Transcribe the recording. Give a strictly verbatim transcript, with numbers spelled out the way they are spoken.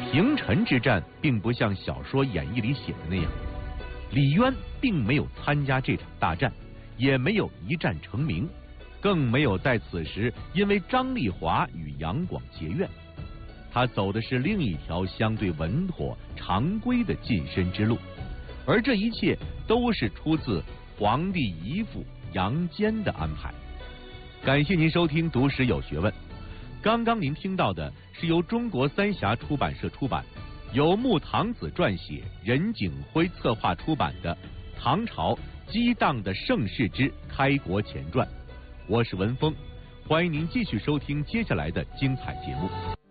平陈之战并不像小说演义里写的那样，李渊并没有参加这场大战，也没有一战成名，更没有在此时因为张丽华与杨广结怨。他走的是另一条相对稳妥、常规的晋升之路，而这一切都是出自皇帝姨父杨坚的安排。感谢您收听《读史有学问》。刚刚您听到的是由中国三峡出版社出版，由穆唐子撰写，任景辉策划出版的《唐朝激荡的盛世之开国前传》。我是文峰，欢迎您继续收听接下来的精彩节目。